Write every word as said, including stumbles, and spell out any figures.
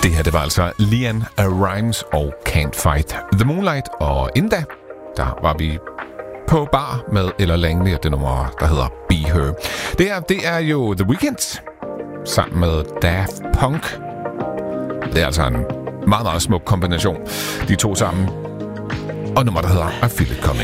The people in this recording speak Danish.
Det her, det var altså LeAnn Rimes og Can't Fight the Moonlight. Og inden da, der var vi på bar med Ella Langley og det nummer, der hedder Be Her. Det her, det er jo The Weeknd sammen med Daft Punk. Det er altså en meget, meget smuk kombination. De to sammen. Og nummer, der hedder I Feel It Coming.